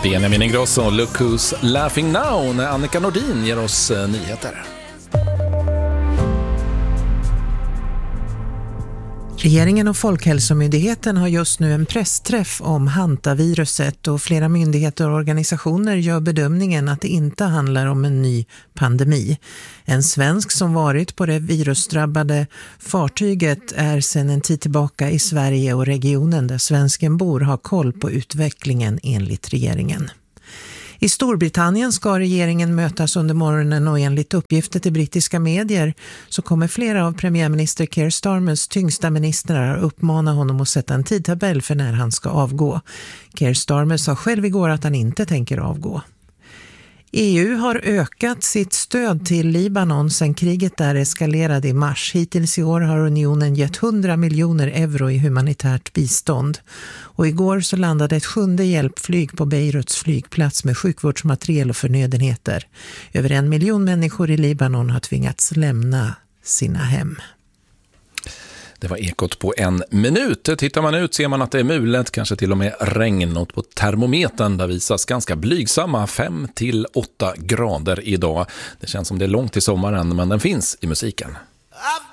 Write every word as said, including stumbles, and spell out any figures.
Benjamin Ingrosso, Look Who's Laughing Now, när Annika Nordin ger oss eh, nyheter. Regeringen och Folkhälsomyndigheten har just nu en pressträff om hantaviruset och flera myndigheter och organisationer gör bedömningen att det inte handlar om en ny pandemi. En svensk som varit på det virusdrabbade fartyget är sedan en tid tillbaka i Sverige och regionen där svensken bor har koll på utvecklingen enligt regeringen. I Storbritannien ska regeringen mötas under morgonen och enligt uppgifter till brittiska medier så kommer flera av premiärminister Keir Starmers tyngsta ministrar uppmana honom att sätta en tidtabell för när han ska avgå. Keir Starmer sa själv igår att han inte tänker avgå. E U har ökat sitt stöd till Libanon sedan kriget där eskalerade i mars. Hittills i år har unionen gett hundra miljoner euro i humanitärt bistånd. Och igår så landade ett sjunde hjälpflyg på Beiruts flygplats med sjukvårdsmateriel och förnödenheter. Över en miljon människor i Libanon har tvingats lämna sina hem. Det var Ekot på en minut. Tittar man ut ser man att det är mulet, kanske till och med regn. Och på termometern där visas ganska blygsamma fem till åtta grader idag. Det känns som det är långt till sommaren, men den finns i musiken.